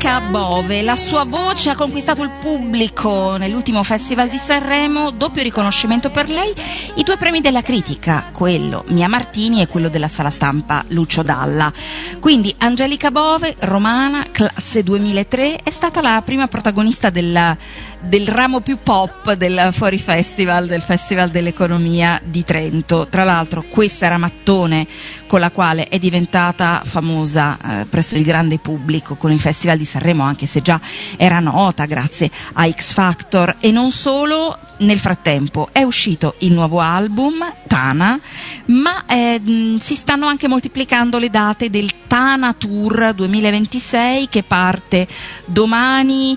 Angelica Bove, la sua voce ha conquistato il pubblico nell'ultimo Festival di Sanremo, doppio riconoscimento per lei, i 2 premi della critica, quello Mia Martini e quello della sala stampa Lucio Dalla. Quindi Angelica Bove, romana, classe 2003, è stata la prima protagonista del ramo più pop del Fuori Festival, del Festival dell'Economia di Trento. Tra l'altro questa era Mattone, con la quale è diventata famosa presso il grande pubblico con il Festival di Sanremo, anche se già era nota grazie a X Factor. E non solo, nel frattempo è uscito il nuovo album Tana, ma si stanno anche moltiplicando le date del Tana Tour 2026 che parte domani.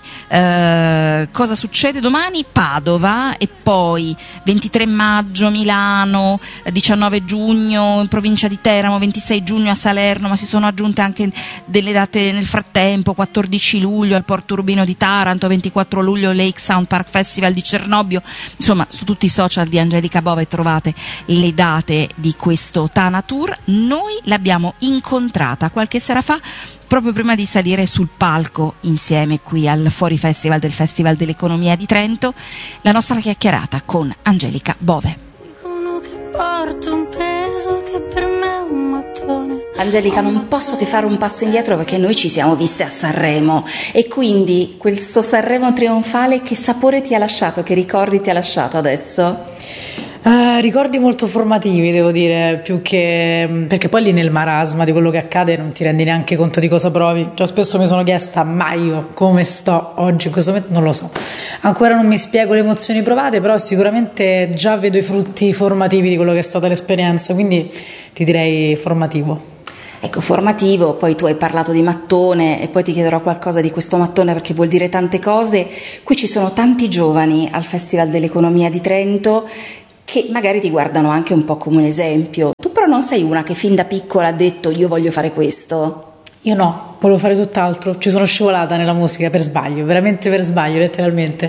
Cosa succede domani? Padova, e poi 23 maggio Milano, 19 giugno in provincia di Teramo, 26 giugno a Salerno, ma si sono aggiunte anche delle date nel frattempo, 14 luglio al Porto Urbino di Taranto, 24 luglio Lake Sound Park Festival di Cernobbio. Insomma, su tutti i social di Angelica Bove trovate le date di questo Tana Tour. Noi l'abbiamo incontrata qualche sera fa, proprio prima di salire sul palco insieme qui al Fuori Festival del Festival dell'Economia di Trento, la nostra chiacchierata con Angelica Bove. Dicono che porto un peso che per me è un mattone. Angelica, non posso che fare un passo indietro perché noi ci siamo viste a Sanremo, e quindi questo Sanremo trionfale che sapore ti ha lasciato, che ricordi ti ha lasciato adesso? Ricordi molto formativi, devo dire, più che perché poi lì nel marasma di quello che accade non ti rendi neanche conto di cosa provi. Cioè, spesso mi sono chiesta: ma io come sto oggi in questo momento? Non lo so, ancora non mi spiego le emozioni provate, però sicuramente già vedo i frutti formativi di quello che è stata l'esperienza, quindi ti direi formativo. Ecco, formativo. Poi tu hai parlato di Mattone e poi ti chiederò qualcosa di questo Mattone perché vuol dire tante cose. Qui ci sono tanti giovani al Festival dell'Economia di Trento che magari ti guardano anche un po' come un esempio. Tu però non sei una che fin da piccola ha detto io voglio fare questo. Io no, volevo fare tutt'altro, ci sono scivolata nella musica per sbaglio, veramente per sbaglio, letteralmente.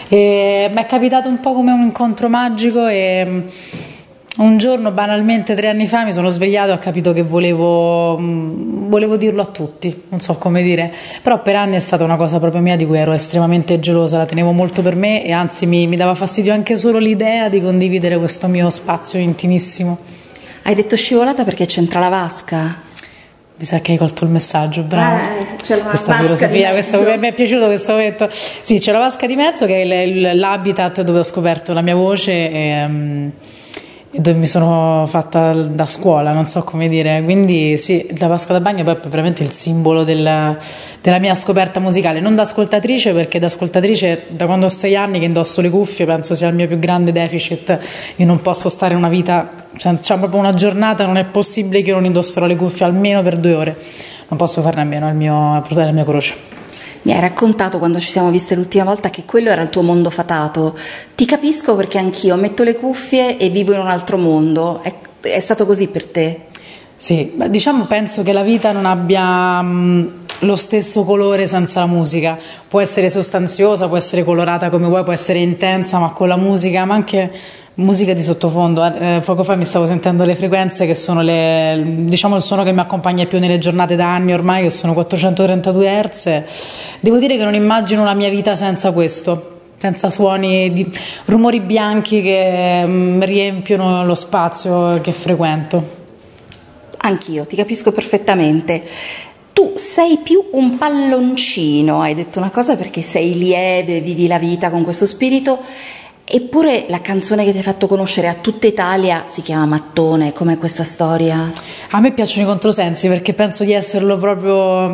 E mi è capitato un po' come un incontro magico e un giorno, banalmente 3 anni fa, mi sono svegliato e ho capito che volevo dirlo a tutti, non so come dire, però per anni è stata una cosa proprio mia di cui ero estremamente gelosa, la tenevo molto per me e anzi mi dava fastidio anche solo l'idea di condividere questo mio spazio intimissimo. Hai detto scivolata perché c'entra la vasca? Mi sa che hai colto il messaggio, bravo. C'è una questa vasca filosofia, di mi è piaciuto questo momento. Sì, c'è la vasca di mezzo che è l'habitat dove ho scoperto la mia voce e dove mi sono fatta da scuola, non so come dire, quindi sì, la vasca da bagno poi è veramente il simbolo della mia scoperta musicale, non da ascoltatrice, perché da ascoltatrice da quando ho 6 anni che indosso le cuffie penso sia il mio più grande deficit. Io non posso stare una vita senza, proprio una giornata non è possibile che io non indosserò le cuffie almeno per 2 ore, non posso farne a meno, è la mia croce. Mi hai raccontato quando ci siamo viste l'ultima volta che quello era il tuo mondo fatato. Ti capisco perché anch'io metto le cuffie e vivo in un altro mondo. È stato così per te? Sì, diciamo penso che la vita non abbia lo stesso colore senza la musica. Può essere sostanziosa, può essere colorata come vuoi, può essere intensa, ma con la musica, ma anche musica di sottofondo. Poco fa mi stavo sentendo le frequenze che sono diciamo il suono che mi accompagna più nelle giornate da anni ormai, che sono 432 Hz. Devo dire che non immagino la mia vita senza questo, senza suoni di rumori bianchi che riempiono lo spazio che frequento. Anch'io, ti capisco perfettamente. Tu sei più un palloncino, hai detto una cosa, perché sei lieve, vivi la vita con questo spirito. Eppure la canzone che ti ha fatto conoscere a tutta Italia si chiama Mattone. Com'è questa storia? A me piacciono i controsensi perché penso di esserlo proprio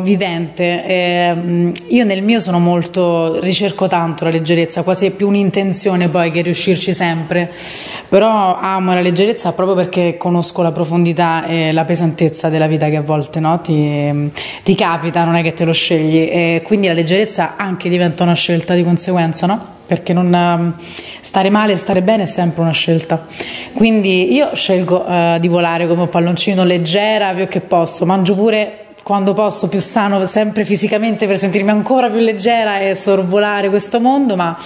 vivente. Io nel mio ricerco tanto la leggerezza, quasi più un'intenzione poi che riuscirci sempre, però amo la leggerezza proprio perché conosco la profondità e la pesantezza della vita che a volte, no, ti capita, non è che te lo scegli, e quindi la leggerezza anche diventa una scelta di conseguenza, no? Perché non stare male e stare bene è sempre una scelta, quindi io scelgo di volare come un palloncino, leggera più che posso, mangio pure quando posso più sano sempre fisicamente per sentirmi ancora più leggera e sorvolare questo mondo, ma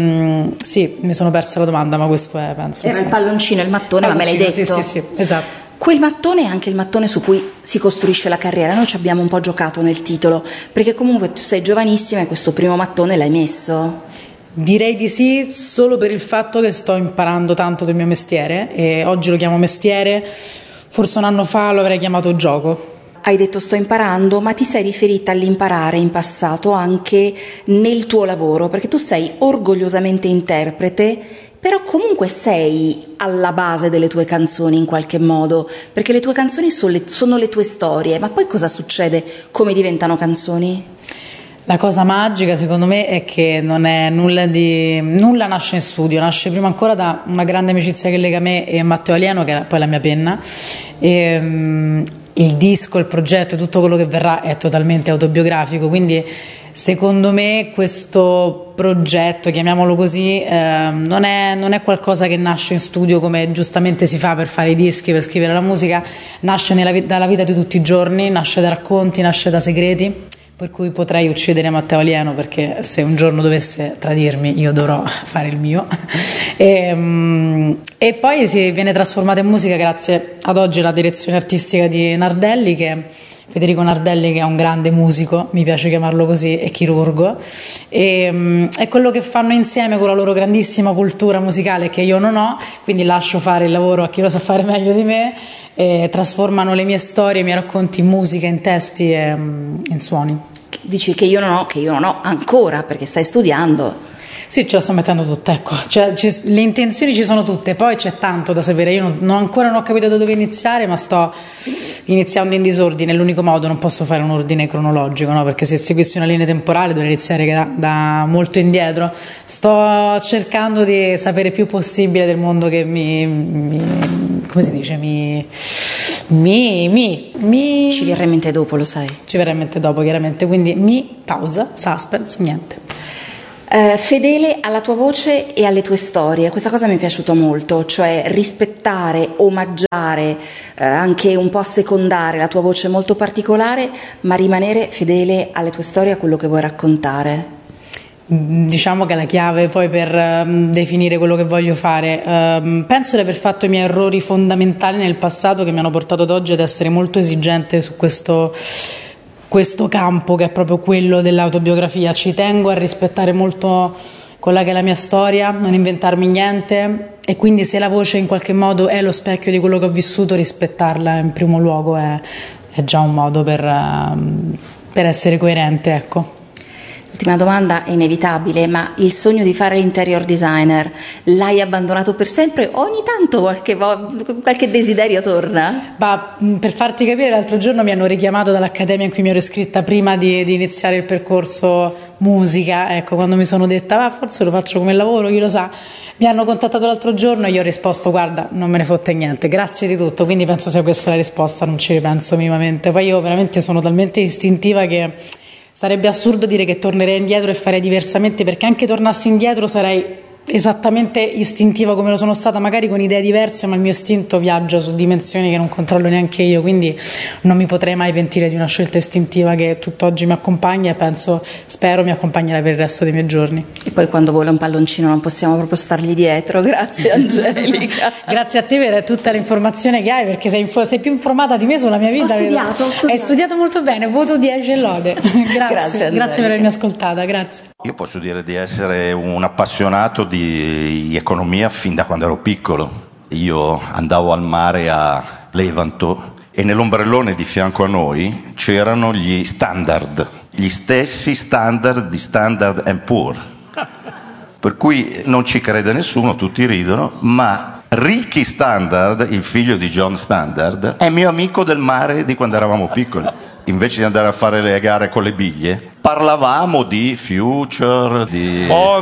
sì, mi sono persa la domanda, ma questo è, penso, era il palloncino, il mattone, ma me l'hai detto. Sì, esatto. Quel mattone è anche il mattone su cui si costruisce la carriera. Noi ci abbiamo un po' giocato nel titolo, perché comunque tu sei giovanissima e questo primo mattone l'hai messo. Direi di sì, solo per il fatto che sto imparando tanto del mio mestiere e oggi lo chiamo mestiere, forse un anno fa lo avrei chiamato gioco. Hai detto sto imparando, ma ti sei riferita all'imparare in passato anche nel tuo lavoro, perché tu sei orgogliosamente interprete, però comunque sei alla base delle tue canzoni in qualche modo, perché le tue canzoni sono le tue storie, ma poi cosa succede? Come diventano canzoni? La cosa magica secondo me è che non è nulla nasce in studio, nasce prima ancora da una grande amicizia che lega me e Matteo Alieno, che è poi la mia penna, e il disco, il progetto, tutto quello che verrà è totalmente autobiografico, quindi secondo me questo progetto, chiamiamolo così, non è qualcosa che nasce in studio come giustamente si fa per fare i dischi, per scrivere la musica, nasce dalla vita di tutti i giorni, nasce da racconti, nasce da segreti, per cui potrei uccidere Matteo Alieno, perché se un giorno dovesse tradirmi io dovrò fare il mio. E poi si viene trasformata in musica grazie ad oggi alla direzione artistica di Nardelli, Federico Nardelli, che è un grande musico, mi piace chiamarlo così, e chirurgo, e è quello che fanno insieme con la loro grandissima cultura musicale che io non ho, quindi lascio fare il lavoro a chi lo sa fare meglio di me, e trasformano le mie storie, i miei racconti in musica, in testi e in suoni. Dici che io non ho ancora, perché stai studiando. Sì, ce la sto mettendo tutta, ecco, le intenzioni ci sono tutte, poi c'è tanto da sapere, io ancora non ho capito da dove iniziare, ma sto iniziando in disordine, è l'unico modo, non posso fare un ordine cronologico, no? Perché se seguissi una linea temporale dovrei iniziare da molto indietro. Sto cercando di sapere più possibile del mondo che come si dice, ci verrà in mente dopo, lo sai. Ci verrà in mente dopo, chiaramente, quindi pausa, suspense, niente. Fedele alla tua voce e alle tue storie, questa cosa mi è piaciuta molto, cioè rispettare, omaggiare, anche un po' assecondare la tua voce molto particolare, ma rimanere fedele alle tue storie e a quello che vuoi raccontare. Diciamo che è la chiave poi per definire quello che voglio fare. Penso di aver fatto i miei errori fondamentali nel passato che mi hanno portato ad oggi ad essere molto esigente su questo campo, che è proprio quello dell'autobiografia. Ci tengo a rispettare molto quella che è la mia storia, non inventarmi niente, e quindi se la voce in qualche modo è lo specchio di quello che ho vissuto, rispettarla in primo luogo è già un modo per essere coerente, ecco. L'ultima domanda è inevitabile, ma il sogno di fare l'interior designer l'hai abbandonato per sempre? Ogni tanto qualche desiderio torna? Per farti capire, l'altro giorno mi hanno richiamato dall'accademia in cui mi ero iscritta prima di iniziare il percorso musica, ecco, quando mi sono detta forse lo faccio come lavoro, chi lo sa. Mi hanno contattato l'altro giorno e io ho risposto guarda, non me ne fotte niente, grazie di tutto, quindi penso sia questa la risposta, non ci ripenso minimamente. Poi io veramente sono talmente istintiva che sarebbe assurdo dire che tornerei indietro e farei diversamente, perché anche tornassi indietro sarei esattamente istintiva come lo sono stata, magari con idee diverse, ma il mio istinto viaggia su dimensioni che non controllo neanche io, quindi non mi potrei mai pentire di una scelta istintiva che tutt'oggi mi accompagna e spero mi accompagnerà per il resto dei miei giorni. E poi quando vola un palloncino non possiamo proprio stargli dietro. Grazie Angelica. Grazie a te per tutta l'informazione che hai, perché sei più informata di me sulla mia vita. Ho studiato. Hai studiato molto bene, voto 10 e lode. Grazie per avermi ascoltata, grazie. Io posso dire di essere un appassionato di economia fin da quando ero piccolo. Io andavo al mare a Levanto e nell'ombrellone di fianco a noi c'erano gli standard, gli stessi standard di Standard & Poor. Per cui non ci crede nessuno, tutti ridono, ma Ricky Standard, il figlio di John Standard, è mio amico del mare di quando eravamo piccoli. Invece di andare a fare le gare con le biglie, parlavamo di future, di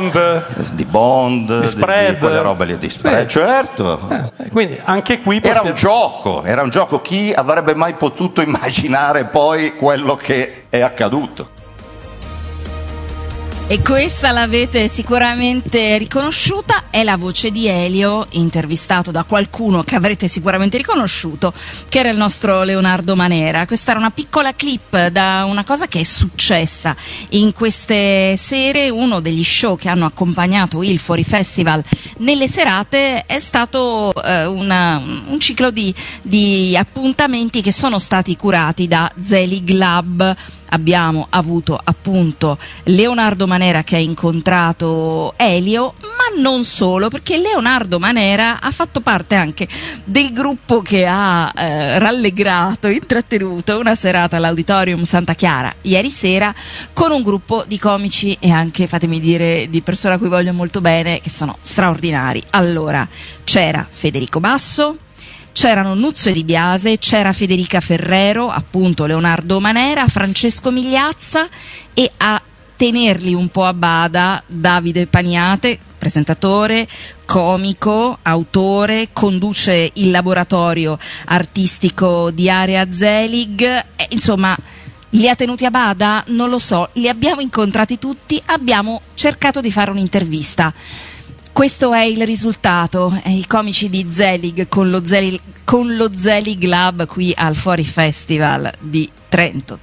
bond, di spread, di quelle robe lì, di spread, sì. Certo. Quindi anche qui era un gioco. Chi avrebbe mai potuto immaginare poi quello che è accaduto? E questa l'avete sicuramente riconosciuta, è la voce di Elio, intervistato da qualcuno che avrete sicuramente riconosciuto, che era il nostro Leonardo Manera. Questa era una piccola clip da una cosa che è successa in queste sere. Uno degli show che hanno accompagnato il Fuori Festival nelle serate è stato un ciclo di appuntamenti che sono stati curati da Zelig Lab. Abbiamo avuto appunto Leonardo Manera che ha incontrato Elio, ma non solo, perché Leonardo Manera ha fatto parte anche del gruppo che ha rallegrato, intrattenuto una serata all'Auditorium Santa Chiara ieri sera con un gruppo di comici e anche, fatemi dire, di persone a cui voglio molto bene, che sono straordinari. Allora, c'era Federico Basso, c'erano Nuzzo Di Biase, c'era Federica Ferrero, appunto Leonardo Manera, Francesco Migliazza e a tenerli un po' a bada Davide Paniate, presentatore, comico, autore, conduce il laboratorio artistico di Area Zelig, insomma li ha tenuti a bada? Non lo so, li abbiamo incontrati tutti, abbiamo cercato di fare un'intervista. Questo è il risultato, i comici di Zelig con lo Zelig Lab qui al Fuori Festival di Trento.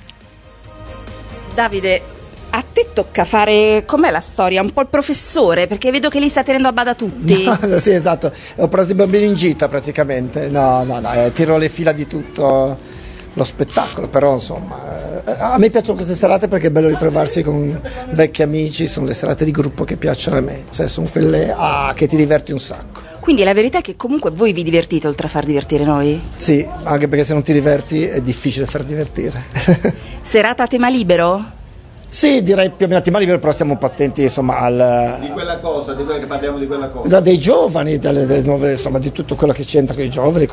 Davide, a te tocca fare, com'è la storia? Un po' il professore, perché vedo che li sta tenendo a bada tutti. No, sì, esatto, ho preso i bambini in gita praticamente, no, tiro le fila di tutto lo spettacolo, però insomma a me piacciono queste serate perché è bello ritrovarsi con vecchi amici, sono le serate di gruppo che piacciono a me, cioè sono quelle che ti diverti un sacco. Quindi la verità è che comunque voi vi divertite oltre a far divertire noi? Sì, anche perché se non ti diverti è difficile far divertire. Serata a tema libero? Sì, direi più o meno a tema libero, però stiamo un po' attenti insomma di quella cosa, di quella che parliamo di quella cosa. Dei giovani, delle nuove, insomma, di tutto quello che c'entra con i giovani,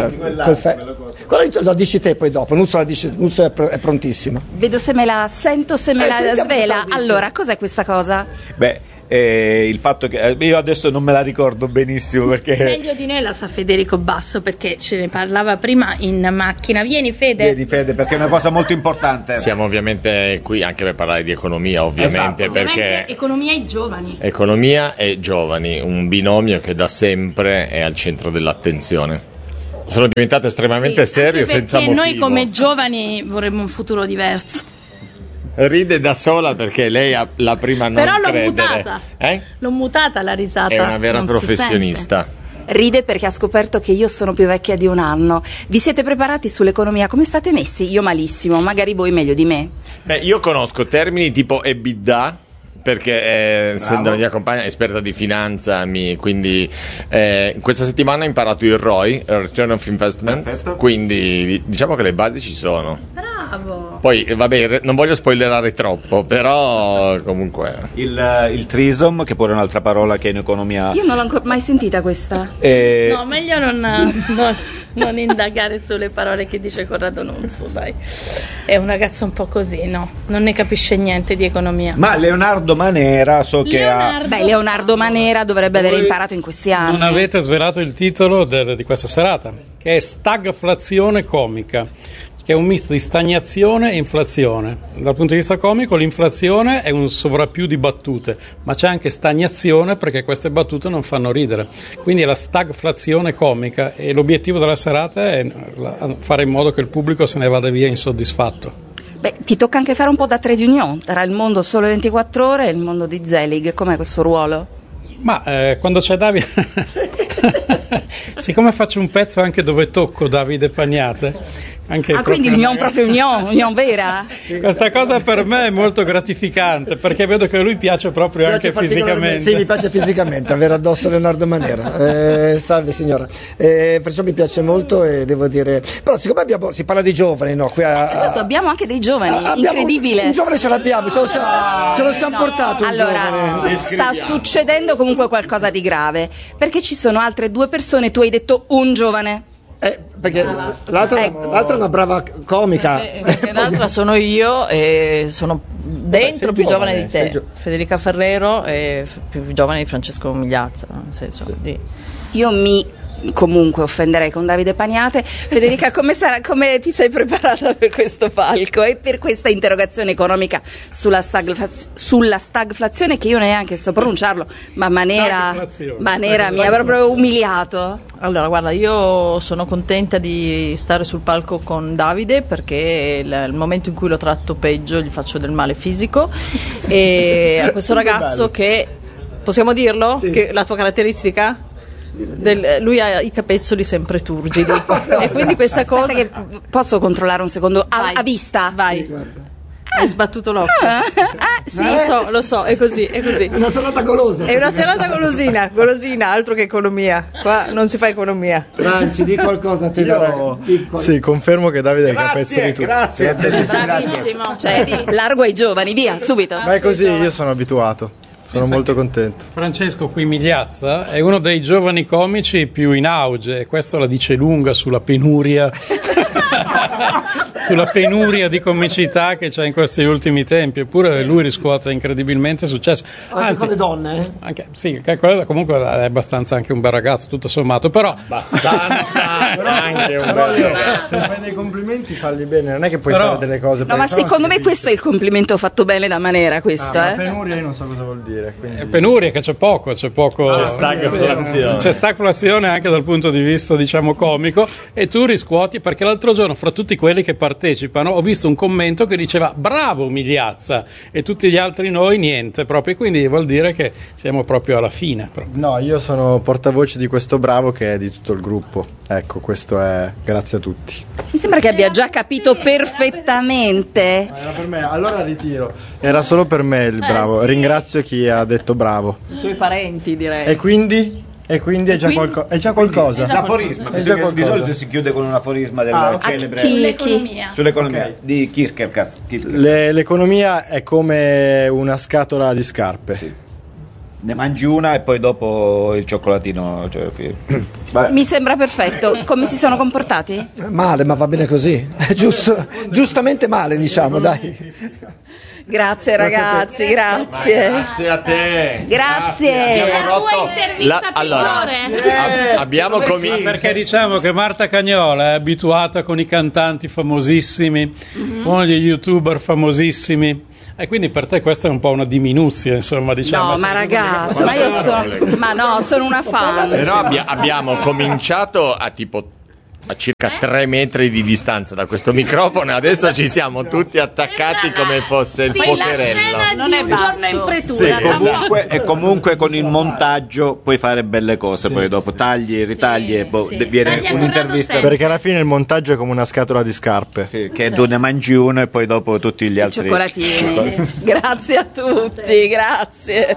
quello lo dici te poi dopo, Nuzzo è prontissimo. Vedo se me la sento, se me la svela. Allora, cos'è questa cosa? Beh, il fatto che io adesso non me la ricordo benissimo perché meglio di noi la sa Federico Basso, perché ce ne parlava prima in macchina. Vieni Fede, perché è una cosa molto importante. Siamo ovviamente qui anche per parlare di economia, ovviamente, esatto. Perché ovviamente economia e giovani. Economia e giovani, un binomio che da sempre è al centro dell'attenzione. Sono diventato estremamente serio senza motivo. Noi come giovani vorremmo un futuro diverso. Ride da sola perché lei ha la prima non però credere. L'ho mutata la risata. È una vera professionista. Ride perché ha scoperto che io sono più vecchia di un anno. Vi siete preparati sull'economia? Come state messi? Io malissimo, magari voi meglio di me. Beh, io conosco termini tipo EBITDA, perché essendo la mia compagna esperta di finanza, quindi questa settimana ho imparato il ROI, Return of Investment. Perfetto. Quindi diciamo che le basi ci sono. Bravo. Poi vabbè, non voglio spoilerare troppo, però comunque il trisom, che pure è un'altra parola che in economia io non l'ho ancora mai sentita questa. No, meglio non indagare sulle parole che dice Corrado Nunzio, dai. È un ragazzo un po' così, no? Non ne capisce niente di economia. Ma Leonardo Manera Leonardo Manera dovrebbe aver imparato in questi anni. Non avete svelato il titolo di questa serata, che è Stagflazione comica, che è un misto di stagnazione e inflazione. Dal punto di vista comico l'inflazione è un sovrappiù di battute, ma c'è anche stagnazione perché queste battute non fanno ridere. Quindi è la stagflazione comica e l'obiettivo della serata è fare in modo che il pubblico se ne vada via insoddisfatto. Beh, ti tocca anche fare un po' da trade union tra il mondo Sole 24 Ore e il mondo di Zelig. Com'è questo ruolo? Ma quando c'è Davide... Siccome faccio un pezzo anche dove tocco Davide Paniate... quindi union vera? Questa cosa per me è molto gratificante perché vedo che a lui piace proprio anche fisicamente. Sì, mi piace fisicamente avere addosso Leonardo Manera. Salve signora, perciò mi piace molto e devo dire, però siccome si parla di giovani, no? Qui esatto, abbiamo anche dei giovani, incredibile. Un giovane ce l'abbiamo, ce lo siamo portato. Allora, sta succedendo comunque qualcosa di grave perché ci sono altre due persone, tu hai detto un giovane. Perché l'altra è una brava comica. Perché l'altra sono io e sono dentro più giovane di te, Federica Ferrero, e più giovane di Francesco Migliazza, nel senso di... Io mi comunque offenderei con Davide Paniate. Federica, come ti sei preparata per questo palco e per questa interrogazione economica sulla stagflazione, che io neanche so pronunciarlo, ma Manera mi ha proprio umiliato? Allora, guarda, io sono contenta di stare sul palco con Davide, perché il momento in cui lo tratto peggio gli faccio del male fisico, e a questo ragazzo che, possiamo dirlo? Sì. Che la tua caratteristica? Lui ha i capezzoli sempre turgidi e quindi questa cosa che posso controllare un secondo a vista? Vai. Sì, hai sbattuto l'occhio. Sì. Lo so, è così. Una serata golosa. È una serata golosina, altro che economia. Qua non si fa economia. Franci, di qualcosa a te da Sì, confermo che Davide ha i capezzoli tutti. Grazie. Bravissimo. Cioè, largo ai giovani, via, subito. Ma è così, io sono abituato. Sono molto contento. Francesco qui Migliazza è uno dei giovani comici più in auge, e questo la dice lunga sulla penuria sulla penuria di comicità che c'è in questi ultimi tempi, eppure lui riscuote incredibilmente successo. Anche con le donne? Sì, quello comunque è abbastanza anche un bel ragazzo, tutto sommato, però anche un bel ragazzo. Se fai dei complimenti falli bene, non è che puoi fare delle cose. No, ma secondo me questo è il complimento fatto bene da Manera, questo. Penuria io non so cosa vuol dire. Quindi... Penuria che c'è poco. C'è stagflazione. C'è stagflazione anche dal punto di vista, diciamo, comico, e tu riscuoti, perché l'altro giorno fra tutti quelli che partecipano ho visto un commento che diceva bravo Migliazza, e tutti gli altri noi niente proprio, quindi vuol dire che siamo proprio alla fine proprio. No, io sono portavoce di questo bravo che è di tutto il gruppo, ecco, questo è grazie a tutti. Mi sembra che abbia già capito perfettamente. Era per me, allora ritiro, era solo per me il bravo, sì. Ringrazio chi ha detto bravo, i tuoi parenti direi. E quindi è già qualcosa. L'aforisma, di solito si chiude con un aforisma del celebre sull'economia di Kierkegaard. L'economia è come una scatola di scarpe. Sì. Ne mangi una e poi dopo il cioccolatino. Mi sembra perfetto. Come si sono comportati? Male, ma va bene così. Giustamente male, diciamo, dai. Grazie ragazzi, grazie. Grazie a te. Grazie. La tua intervista peggiore. Abbiamo cominciato perché diciamo che Marta Cagnola è abituata con i cantanti famosissimi, con gli youtuber famosissimi. E quindi per te questa è un po' una diminuzione, insomma, diciamo. No, ma ragazzi, ma io sono una fan. Però abbiamo cominciato a circa 3 metri di distanza da questo microfono, adesso ci siamo tutti attaccati come fosse il pokerello. Non è giorno in pretura. E comunque con il montaggio puoi fare belle cose, poi dopo tagli, ritagli e viene un'intervista. Perché alla fine il montaggio è come una scatola di scarpe. Sì, che tu ne mangi uno e poi dopo tutti gli altri cioccolatini. Grazie a tutti, grazie.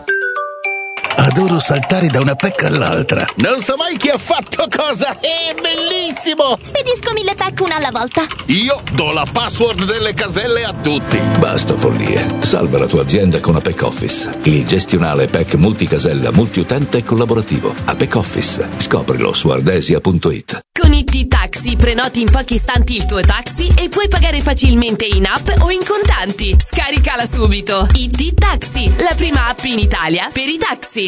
Adoro saltare da una pecca all'altra. Non so mai chi ha fatto cosa. È bellissimo! Spedisco 1000 pack una alla volta. Io do la password delle caselle a tutti. Basta follie. Salva la tua azienda con Apec Office. Il gestionale PEC multicasella, multiutente e collaborativo. Apec Office. Scoprilo su ardesia.it. Con IT Taxi prenoti in pochi istanti il tuo taxi e puoi pagare facilmente in app o in contanti. Scaricala subito. IT Taxi, la prima app in Italia per i taxi.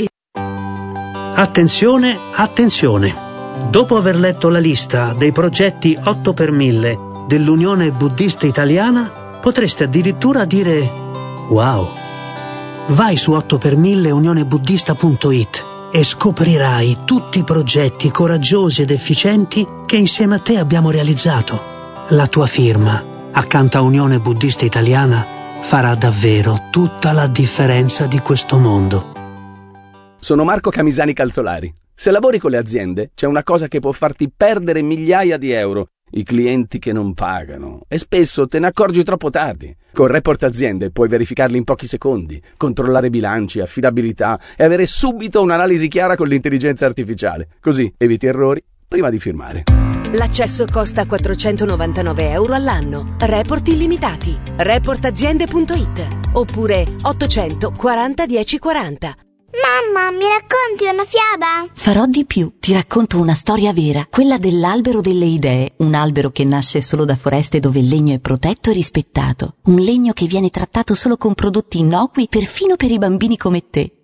Attenzione, attenzione. Dopo aver letto la lista dei progetti 8 per 1000 dell'Unione Buddista Italiana, potreste addirittura dire wow. Vai su 8per1000 unionebuddista.it e scoprirai tutti i progetti coraggiosi ed efficienti che insieme a te abbiamo realizzato. La tua firma, accanto a Unione Buddista Italiana, farà davvero tutta la differenza di questo mondo. Sono Marco Camisani Calzolari. Se lavori con le aziende, c'è una cosa che può farti perdere migliaia di euro: i clienti che non pagano. E spesso te ne accorgi troppo tardi. Con Report Aziende puoi verificarli in pochi secondi, controllare bilanci, affidabilità e avere subito un'analisi chiara con l'intelligenza artificiale. Così eviti errori prima di firmare. L'accesso costa 499 euro all'anno. Report illimitati. Reportaziende.it oppure 840 1040. Mamma, mi racconti una fiaba? Farò di più, ti racconto una storia vera, quella dell'albero delle idee, un albero che nasce solo da foreste dove il legno è protetto e rispettato, un legno che viene trattato solo con prodotti innocui perfino per i bambini come te.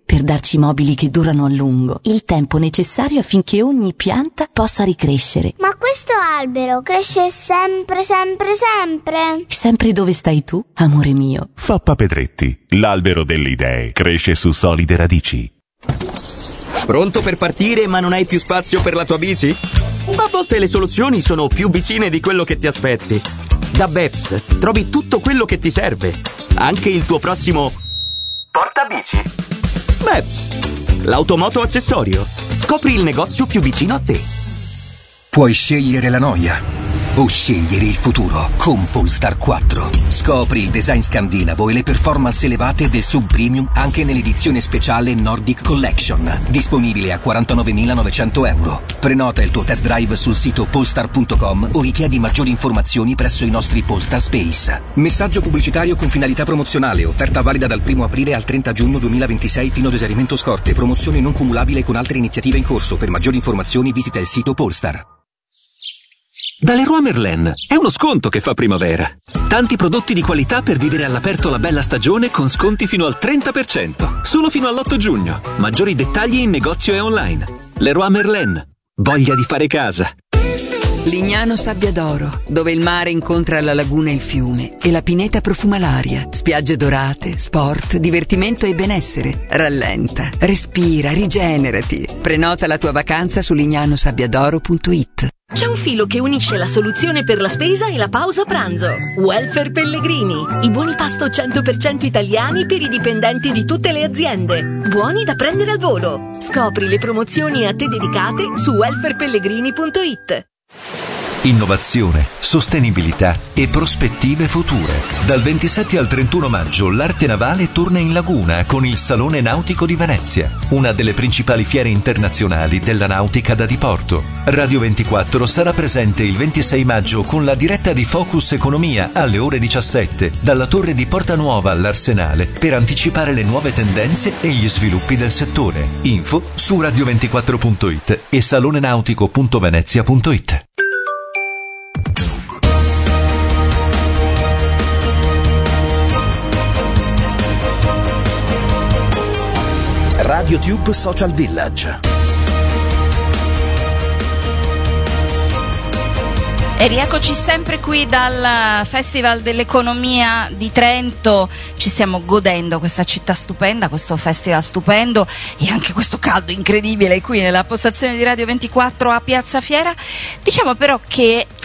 per darci mobili che durano a lungo, il tempo necessario affinché ogni pianta possa ricrescere. Ma questo albero cresce sempre, sempre, sempre. Sempre dove stai tu, amore mio. Fappa Pedretti, l'albero delle idee, cresce su solide radici. Pronto per partire ma non hai più spazio per la tua bici? A volte le soluzioni sono più vicine di quello che ti aspetti. Da Beps trovi tutto quello che ti serve, anche il tuo prossimo portabici. Beps, l'automoto accessorio. Scopri il negozio più vicino a te. Puoi scegliere la noia o scegliere il futuro con Polestar 4. Scopri il design scandinavo e le performance elevate del sub premium anche nell'edizione speciale Nordic Collection, disponibile a 49.900 euro. Prenota il tuo test drive sul sito polestar.com o richiedi maggiori informazioni presso i nostri Polestar Space. Messaggio pubblicitario con finalità promozionale, offerta valida dal 1 aprile al 30 giugno 2026 fino ad esaurimento scorte, promozione non cumulabile con altre iniziative in corso. Per maggiori informazioni visita il sito Polestar. Da Leroy Merlin è uno sconto che fa primavera. Tanti prodotti di qualità per vivere all'aperto la bella stagione con sconti fino al 30%, solo fino all'8 giugno. Maggiori dettagli in negozio e online. Leroy Merlin, voglia di fare casa. Lignano Sabbia d'Oro, dove il mare incontra la laguna e il fiume e la pineta profuma l'aria. Spiagge dorate, sport, divertimento e benessere. Rallenta, respira, rigenerati. Prenota la tua vacanza su lignanosabbiadoro.it. C'è un filo che unisce la soluzione per la spesa e la pausa pranzo. Welfare Pellegrini. I buoni pasto 100% italiani per i dipendenti di tutte le aziende. Buoni da prendere al volo. Scopri le promozioni a te dedicate su welfarepellegrini.it. Innovazione, sostenibilità e prospettive future. Dal 27 al 31 maggio l'arte navale torna in laguna con il Salone Nautico di Venezia, una delle principali fiere internazionali della nautica da diporto. Radio 24 sarà presente il 26 maggio con la diretta di Focus Economia alle ore 17 dalla torre di Porta Nuova all'Arsenale per anticipare le nuove tendenze e gli sviluppi del settore. Info su radio24.it e salonenautico.venezia.it. Radio Tube Social Village. E rieccoci sempre qui dal Festival dell'Economia di Trento. Ci stiamo godendo questa città stupenda, questo festival stupendo e anche questo caldo incredibile qui nella postazione di Radio 24 a Piazza Fiera. Diciamo però che